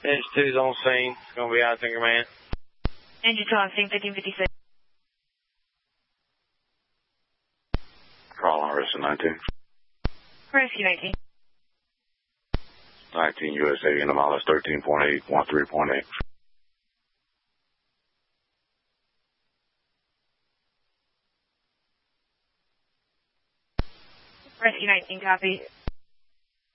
Engine 2's on scene. It's going to be out in command. Engine 2 on scene, 1556. Call on Rescue 19. Rescue 19. 19 USA in the mileage 13.8, 13.8. Rescue 19, copy.